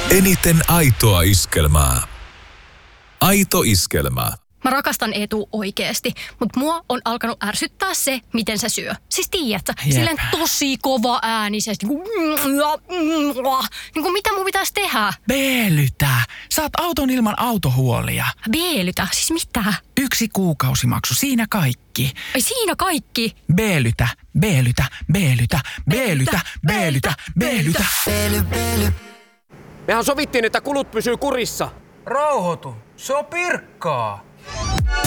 Eniten aitoa iskelmää. Aito iskelmä. Mä rakastan Eetu oikeesti, mutta mua on alkanut ärsyttää se, miten se syö. Siis tiedätkö, silleen tosi kova äänisesti. Niin kuin mitä mun pitäisi tehdä? Beelytä. Saat auton ilman autohuolia. Beelytä? Siis mitä? 1 kuukausimaksu, siinä kaikki. Ai siinä kaikki? Beelytä, beelytä, beelytä, beelytä, beelytä, beelytä. Mehän sovittiin, että kulut pysyy kurissa. Rauhoitu, se on Pirkkaa.